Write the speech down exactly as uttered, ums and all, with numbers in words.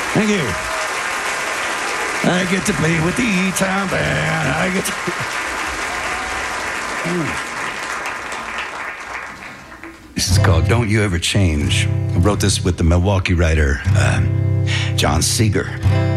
Thank you. I get to play with the E-Town Band. I get to... Mm. This is called Don't You Ever Change. I wrote this with the Milwaukee writer, uh, John Seeger.